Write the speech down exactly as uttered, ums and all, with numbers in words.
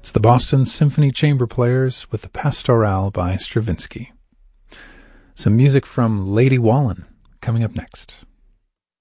It's the Boston Symphony Chamber Players with the Pastorale by Stravinsky. Some music from Lady Wallen coming up next.